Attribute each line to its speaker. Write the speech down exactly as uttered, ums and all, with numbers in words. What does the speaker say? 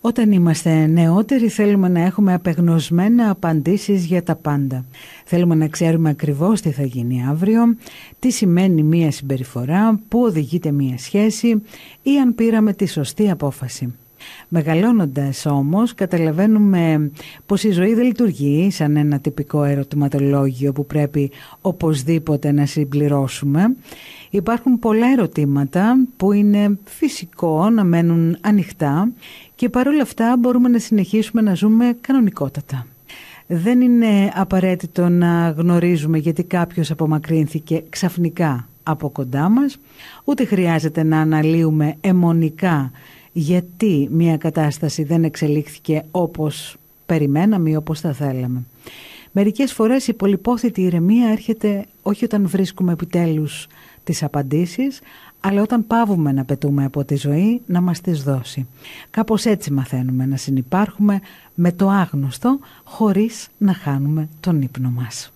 Speaker 1: Όταν είμαστε νεότεροι θέλουμε να έχουμε απεγνωσμένα απαντήσεις για τα πάντα. Θέλουμε να ξέρουμε ακριβώς τι θα γίνει αύριο, τι σημαίνει μία συμπεριφορά, πού οδηγείται μία σχέση ή αν πήραμε τη σωστή απόφαση. Μεγαλώνοντας όμως καταλαβαίνουμε πως η ζωή δεν λειτουργεί σαν ένα τυπικό ερωτηματολόγιο που πρέπει οπωσδήποτε να συμπληρώσουμε. Υπάρχουν πολλά ερωτήματα που είναι φυσικό να μένουν ανοιχτά και παρόλα αυτά μπορούμε να συνεχίσουμε να ζούμε κανονικότατα. Δεν είναι απαραίτητο να γνωρίζουμε γιατί κάποιος απομακρύνθηκε ξαφνικά από κοντά μας, ούτε χρειάζεται να αναλύουμε αιμονικά γιατί μια κατάσταση δεν εξελίχθηκε όπως περιμέναμε ή όπως θα θέλαμε. Μερικές φορές η πολυπόθητη ηρεμία έρχεται όχι όταν βρίσκουμε επιτέλους τις απαντήσεις, αλλά όταν πάβουμε να πετούμε από τη ζωή να μας τις δώσει. Κάπως έτσι μαθαίνουμε να συνυπάρχουμε με το άγνωστο χωρίς να χάνουμε τον ύπνο μας.